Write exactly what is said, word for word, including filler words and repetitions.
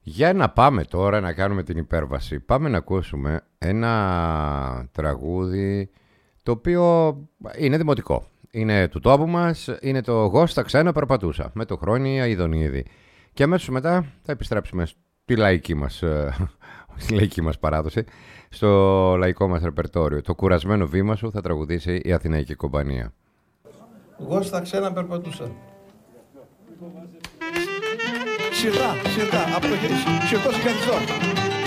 Για να πάμε τώρα να κάνουμε την υπέρβαση. Πάμε να ακούσουμε ένα τραγούδι το οποίο είναι δημοτικό. Είναι του τόπου μας, είναι το «Εγώ στα ξένα περπατούσα» με το Χρόνια Ιδονίδη. Και αμέσως μετά θα επιστρέψουμε στη λαϊκή μας, στη λαϊκή μας παράδοση, στο λαϊκό μας ρεπερτόριο. Το «Κουρασμένο βήμα σου» θα τραγουδήσει η Αθηναϊκή Κομπανία. Εγώ στα ξένα περπατούσα. Σιγά, σιγά, από το χέρι σου, σιγά, σιγά,